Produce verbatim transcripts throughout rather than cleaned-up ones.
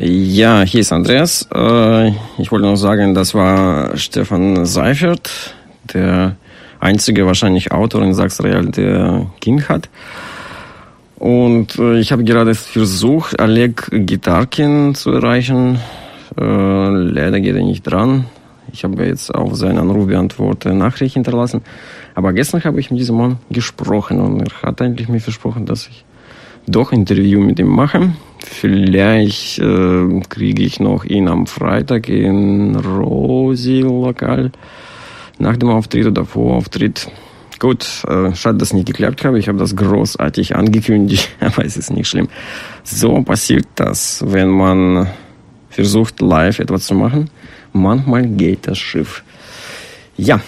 Ja, hier ist Andreas. Ich wollte noch sagen, das war Stefan Seifert, der einzige wahrscheinlich Autor in Sachsen-Real, der King hat. Und ich habe gerade versucht, Oleg Gitarkin zu erreichen. Leider geht er nicht dran. Ich habe jetzt auf seinen Anrufbeantworter Nachricht hinterlassen. Aber gestern habe ich mit diesem Mann gesprochen und er hat eigentlich mir versprochen, dass ich doch ein Interview mit ihm mache. Vielleicht äh, kriege ich noch ihn am Freitag in Rosi-Lokal nach dem Auftritt oder vor Auftritt. Gut, äh, schade, dass es nicht geklappt habe. Ich habe das großartig angekündigt, aber es ist nicht schlimm. So passiert das, wenn man versucht, live etwas zu machen. Manchmal geht das Schiff. Ja,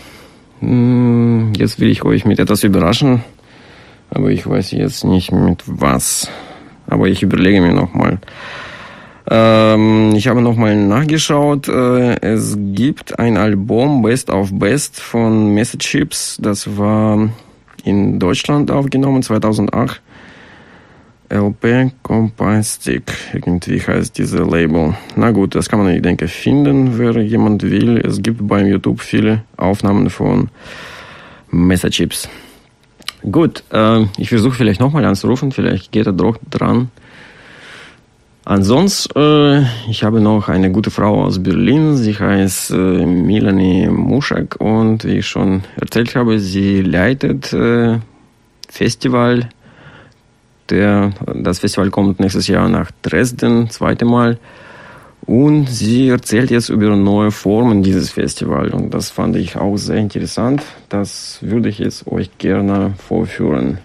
jetzt will ich euch mit etwas überraschen. Aber ich weiß jetzt nicht mit was. Aber ich überlege mir nochmal. Ähm, ich habe nochmal nachgeschaut. Äh, es gibt ein Album Best of Best von Messachips. Das war in Deutschland aufgenommen, zweitausendacht. L P Compastic, irgendwie heißt dieses Label. Na gut, das kann man, ich denke, finden, wer jemand will. Es gibt bei YouTube viele Aufnahmen von Messachips. Gut, äh, ich versuche vielleicht nochmal anzurufen, vielleicht geht er doch dran. Ansonsten, äh, ich habe noch eine gute Frau aus Berlin, sie heißt äh, Melanie Muschak und wie ich schon erzählt habe, sie leitet äh, Festival. Der, das Festival kommt nächstes Jahr nach Dresden, zweite Mal. Und sie erzählt jetzt über neue Formen dieses Festivals. Und das fand ich auch sehr interessant. Das würde ich jetzt euch gerne vorführen.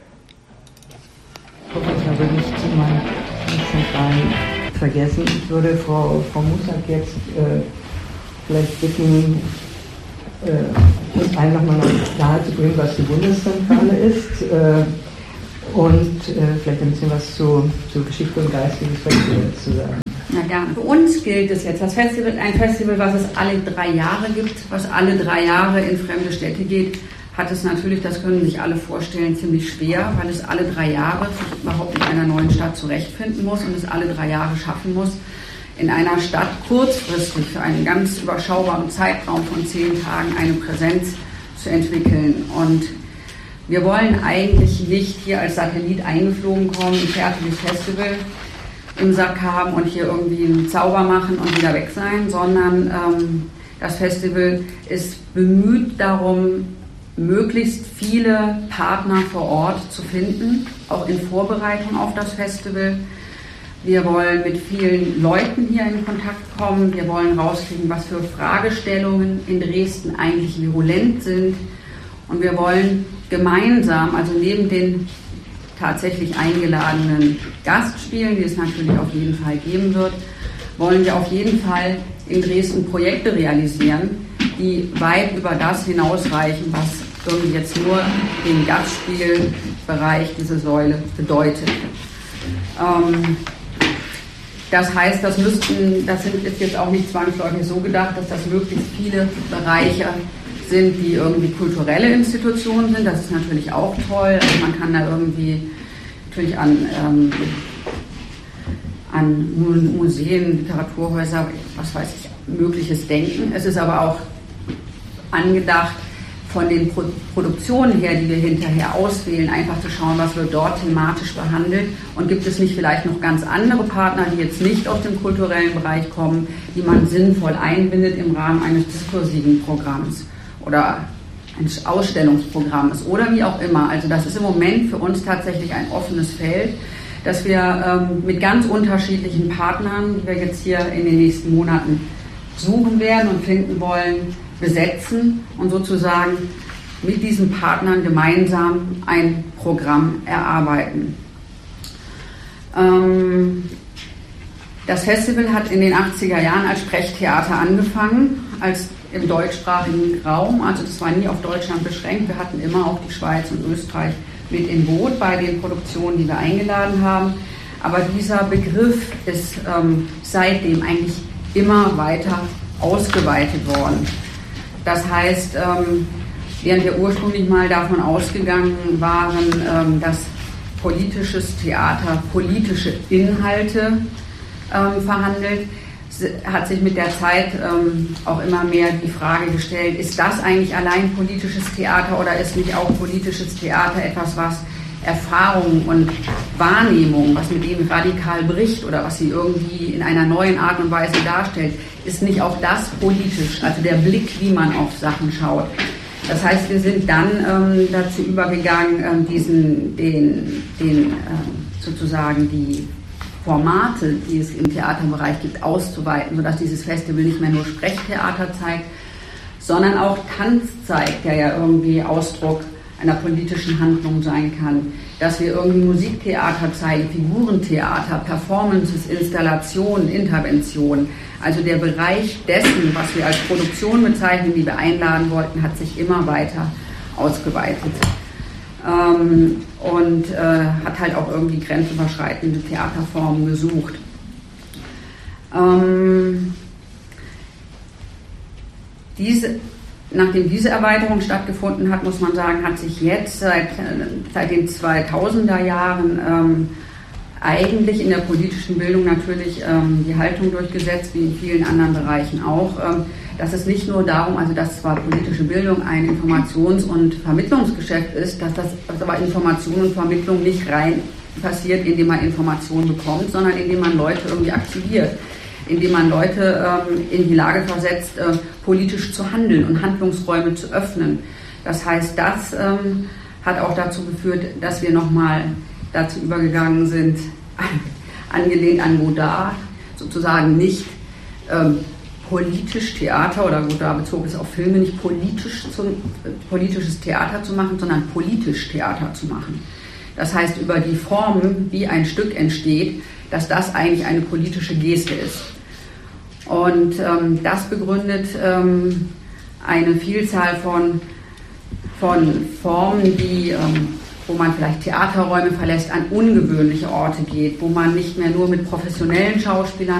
Professor würde ich mal rein vergessen. Ich würde Frau, Frau Muschak jetzt äh, vielleicht bitten, äh, uns allen nochmal nahe zu bringen, was die Bundeszentrale ist. Äh, und äh, vielleicht ein bisschen was zu, zu Geschichte und geistiges Festival zu sagen. Na gerne. Für uns gilt es jetzt, das Festival, ein Festival, was es alle drei Jahre gibt, was alle drei Jahre in fremde Städte geht, hat es natürlich, das können sich alle vorstellen, ziemlich schwer, weil es alle drei Jahre sich überhaupt in einer neuen Stadt zurechtfinden muss und es alle drei Jahre schaffen muss, in einer Stadt kurzfristig für einen ganz überschaubaren Zeitraum von zehn Tagen eine Präsenz zu entwickeln. Und wir wollen eigentlich nicht hier als Satellit eingeflogen kommen, ein fertiges Festival im Sack haben und hier irgendwie einen Zauber machen und wieder weg sein, sondern ähm, das Festival ist bemüht darum, möglichst viele Partner vor Ort zu finden, auch in Vorbereitung auf das Festival. Wir wollen mit vielen Leuten hier in Kontakt kommen. Wir wollen rauskriegen, was für Fragestellungen in Dresden eigentlich virulent sind. Und wir wollen gemeinsam, also neben den tatsächlich eingeladenen Gastspielen, die es natürlich auf jeden Fall geben wird, wollen wir auf jeden Fall in Dresden Projekte realisieren, die weit über das hinausreichen, was irgendwie jetzt nur den Gastspielbereich, diese Säule bedeutet. Ähm, das heißt, das müssten, das sind, ist jetzt auch nicht zwangsläufig so gedacht, dass das möglichst viele Bereiche sind, die irgendwie kulturelle Institutionen sind. Das ist natürlich auch toll. Also man kann da irgendwie natürlich an, ähm, an Museen, Literaturhäuser, was weiß ich, Mögliches denken. Es ist aber auch angedacht, von den Pro- Produktionen her, die wir hinterher auswählen, einfach zu schauen, was wird dort thematisch behandelt und gibt es nicht vielleicht noch ganz andere Partner, die jetzt nicht aus dem kulturellen Bereich kommen, die man sinnvoll einbindet im Rahmen eines diskursiven Programms oder eines Ausstellungsprogramms oder wie auch immer. Also das ist im Moment für uns tatsächlich ein offenes Feld, dass wir ähm, mit ganz unterschiedlichen Partnern, die wir jetzt hier in den nächsten Monaten suchen werden und finden wollen, besetzen und sozusagen mit diesen Partnern gemeinsam ein Programm erarbeiten. Ähm, das Festival hat in den achtziger Jahren als Sprechtheater angefangen, als im deutschsprachigen Raum, also das war nie auf Deutschland beschränkt. Wir hatten immer auch die Schweiz und Österreich mit im Boot bei den Produktionen, die wir eingeladen haben. Aber dieser Begriff ist ähm, seitdem eigentlich immer weiter ausgeweitet worden. Das heißt, ähm, während wir ursprünglich mal davon ausgegangen waren, ähm, dass politisches Theater politische Inhalte ähm, verhandelt, hat sich mit der Zeit ähm, auch immer mehr die Frage gestellt, ist das eigentlich allein politisches Theater oder ist nicht auch politisches Theater etwas, was Erfahrung und Wahrnehmung, was mit dem radikal bricht oder was sie irgendwie in einer neuen Art und Weise darstellt, ist nicht auch das politisch, also der Blick, wie man auf Sachen schaut. Das heißt, wir sind dann ähm, dazu übergegangen, ähm, diesen, den, den ähm, sozusagen die Formate, die es im Theaterbereich gibt, auszuweiten, sodass dieses Festival nicht mehr nur Sprechtheater zeigt, sondern auch Tanz zeigt, der ja irgendwie Ausdruck einer politischen Handlung sein kann. Dass wir irgendwie Musiktheater zeigen, Figurentheater, Performances, Installationen, Interventionen. Also der Bereich dessen, was wir als Produktion bezeichnen, die wir einladen wollten, hat sich immer weiter ausgeweitet. Ähm, und äh, hat halt auch irgendwie grenzüberschreitende Theaterformen gesucht. Ähm, diese, nachdem diese Erweiterung stattgefunden hat, muss man sagen, hat sich jetzt seit, seit den zweitausender Jahren ähm, eigentlich in der politischen Bildung natürlich ähm, die Haltung durchgesetzt, wie in vielen anderen Bereichen auch, ähm, dass es nicht nur darum, also dass zwar politische Bildung ein Informations- und Vermittlungsgeschäft ist, dass das dass aber Information und Vermittlung nicht rein passiert, indem man Informationen bekommt, sondern indem man Leute irgendwie aktiviert, indem man Leute ähm, in die Lage versetzt, äh, politisch zu handeln und Handlungsräume zu öffnen. Das heißt, das ähm, hat auch dazu geführt, dass wir nochmal dazu übergegangen sind, angelehnt an Godard, sozusagen nicht ähm, politisch Theater, oder Godard bezog es auf Filme, nicht politisch zum, äh, politisches Theater zu machen, sondern politisch Theater zu machen. Das heißt, über die Formen, wie ein Stück entsteht, dass das eigentlich eine politische Geste ist. Und ähm, das begründet ähm, eine Vielzahl von, von Formen, die, ähm, wo man vielleicht Theaterräume verlässt, an ungewöhnliche Orte geht, wo man nicht mehr nur mit professionellen Schauspielern